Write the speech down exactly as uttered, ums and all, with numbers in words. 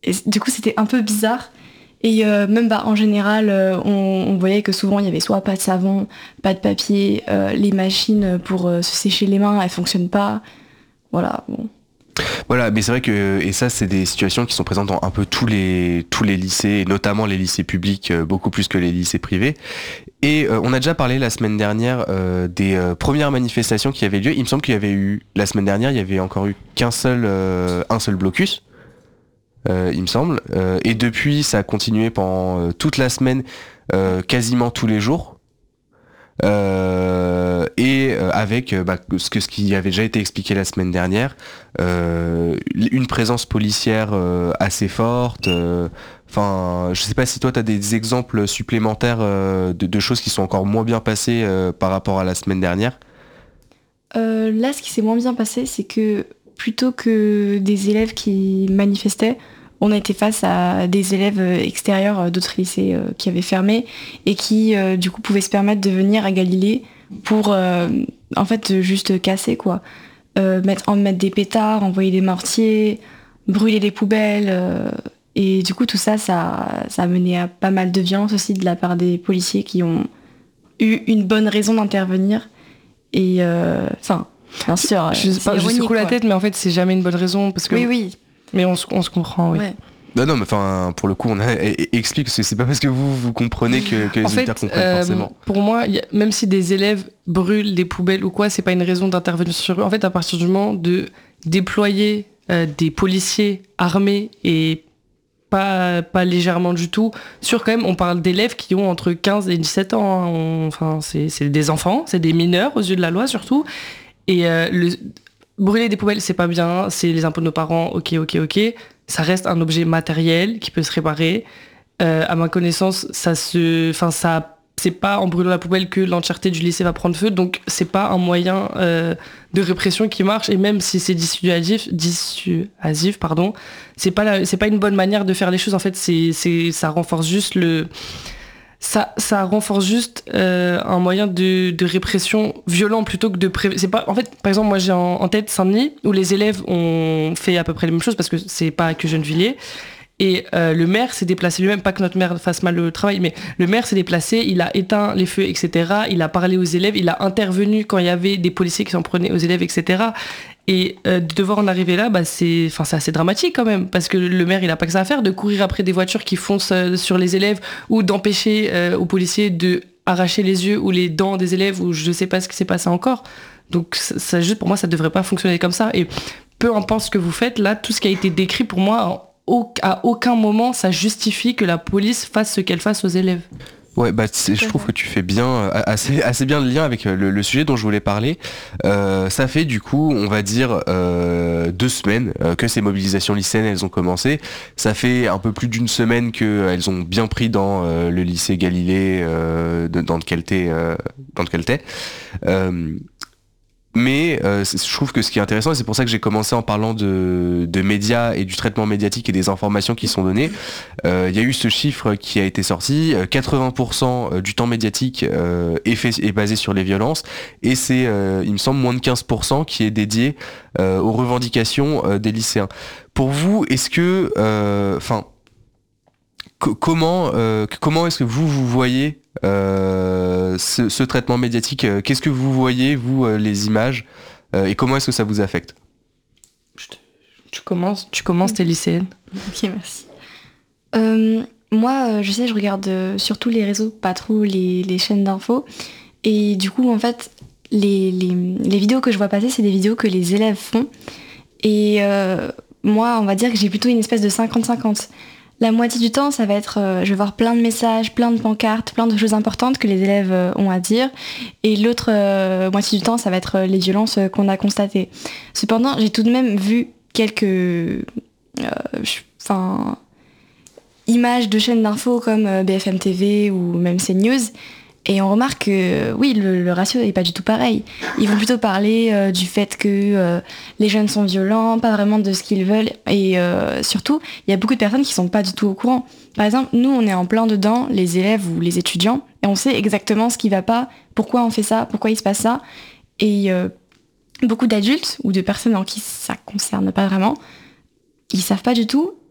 et du coup, c'était un peu bizarre. Et euh, même bah, en général, euh, on, on voyait que souvent il y avait soit pas de savon, pas de papier, euh, les machines pour euh, se sécher les mains, elles fonctionnent pas. Voilà. Bon. Voilà, mais c'est vrai que et ça c'est des situations qui sont présentes dans un peu tous les tous les lycées, et notamment les lycées publics, euh, beaucoup plus que les lycées privés. Et euh, on a déjà parlé la semaine dernière euh, des euh, premières manifestations qui avaient lieu. Il me semble qu'il y avait eu la semaine dernière, il y avait encore eu qu'un seul euh, un seul blocus. Euh, il me semble. Euh, et depuis, ça a continué pendant euh, toute la semaine, euh, quasiment tous les jours. Euh, et euh, avec euh, bah, ce, que, ce qui avait déjà été expliqué la semaine dernière, euh, une présence policière euh, assez forte. Enfin, euh, je sais pas si toi, tu as des exemples supplémentaires euh, de, de choses qui sont encore moins bien passées euh, par rapport à la semaine dernière. Euh, là, ce qui s'est moins bien passé, c'est que plutôt que des élèves qui manifestaient, on a été face à des élèves extérieurs d'autres lycées euh, qui avaient fermé et qui, euh, du coup, pouvaient se permettre de venir à Galilée pour, euh, en fait, juste casser, quoi. Euh, mettre, en mettre des pétards, envoyer des mortiers, brûler des poubelles. Euh, et du coup, tout ça, ça, ça a mené à pas mal de violence aussi de la part des policiers qui ont eu une bonne raison d'intervenir. Et, enfin, euh, bien sûr, je sais pas, je secoue la tête, mais en fait, c'est jamais une bonne raison parce que. Oui, oui. Mais on se, on se comprend, oui. Ouais. Non, non, mais enfin, pour le coup, on a explique que c'est pas parce que vous vous comprenez que, que les auditeurs comprennent euh, forcément. Pour moi, y a, même si des élèves brûlent des poubelles ou quoi, c'est pas une raison d'intervenir sur eux. En fait, à partir du moment de déployer euh, des policiers armés et pas, pas légèrement du tout, sur quand même, on parle d'élèves qui ont entre quinze et dix-sept ans. Hein. On, enfin, c'est, c'est des enfants, c'est des mineurs aux yeux de la loi surtout. Et euh, le, brûler des poubelles, c'est pas bien, c'est les impôts de nos parents, ok, ok, ok. Ça reste un objet matériel qui peut se réparer. Euh, à ma connaissance, ça se, enfin ça, c'est pas en brûlant la poubelle que l'entièreté du lycée va prendre feu, donc c'est pas un moyen euh, de répression qui marche. Et même si c'est dissuasif, dissuasif, pardon, c'est pas la, c'est pas une bonne manière de faire les choses. En fait, c'est, c'est, ça renforce juste le, ça, ça renforce juste euh, un moyen de, de répression violent plutôt que de pré... c'est pas en fait par exemple moi j'ai en, en tête Saint-Denis où les élèves ont fait à peu près les mêmes choses parce que c'est pas que Gennevilliers et euh, le maire s'est déplacé lui-même, pas que notre maire fasse mal le travail, mais le maire s'est déplacé, il a éteint les feux, et cetera. Il a parlé aux élèves, il a intervenu quand il y avait des policiers qui s'en prenaient aux élèves, et cetera. Et euh, de devoir en arriver là, bah, c'est, enfin, c'est assez dramatique quand même, parce que le maire, il n'a pas que ça à faire, de courir après des voitures qui foncent euh, sur les élèves, ou d'empêcher euh, aux policiers de arracher les yeux ou les dents des élèves, ou je ne sais pas ce qui s'est passé encore. Donc ça, ça, juste pour moi, ça ne devrait pas fonctionner comme ça. Et peu importe ce que vous faites, là, tout ce qui a été décrit pour moi, à aucun moment ça justifie que la police fasse ce qu'elle fasse aux élèves. Ouais, bah c'est, je trouve que tu fais bien, assez, assez bien le lien avec le, le sujet dont je voulais parler. Euh, ça fait du coup, on va dire, euh, deux semaines euh, que ces mobilisations lycéennes, elles ont commencé. Ça fait un peu plus d'une semaine qu'elles ont bien pris dans euh, le lycée Galilée, euh, de, dans lequel t'es. Euh, dans lequel t'es. Euh, Mais euh, je trouve que ce qui est intéressant, et c'est pour ça que j'ai commencé en parlant de, de médias et du traitement médiatique et des informations qui sont données, il euh, y a eu ce chiffre qui a été sorti, quatre-vingts pour cent du temps médiatique euh, est, fait, est basé sur les violences, et c'est, euh, il me semble, moins de quinze pour cent qui est dédié euh, aux revendications euh, des lycéens. Pour vous, est-ce que... Enfin... Euh, Comment, euh, comment est-ce que vous, vous voyez euh, ce, ce traitement médiatique? Qu'est-ce que vous voyez, vous, euh, les images, euh, et comment est-ce que ça vous affecte? Tu commences, tu commences tes lycéennes. Ok, merci. Euh, moi, je sais, je regarde surtout les réseaux, pas trop les, les chaînes d'infos. Et du coup, en fait, les, les, les vidéos que je vois passer, c'est des vidéos que les élèves font. Et euh, moi, on va dire que j'ai plutôt une espèce de cinquante cinquante. La moitié du temps, ça va être, euh, je vais voir plein de messages, plein de pancartes, plein de choses importantes que les élèves euh, ont à dire. Et l'autre euh, moitié du temps, ça va être euh, les violences euh, qu'on a constatées. Cependant, j'ai tout de même vu quelques euh, images de chaînes d'infos comme euh, B F M T V ou même CNews. Et on remarque que oui, le, le ratio n'est pas du tout pareil. Ils vont plutôt parler euh, du fait que euh, les jeunes sont violents, pas vraiment de ce qu'ils veulent. Et euh, surtout, il y a beaucoup de personnes qui sont pas du tout au courant. Par exemple, nous, on est en plein dedans, les élèves ou les étudiants, et on sait exactement ce qui va pas, pourquoi on fait ça, pourquoi il se passe ça. Et euh, beaucoup d'adultes ou de personnes en qui ça concerne pas vraiment, ils savent pas du tout.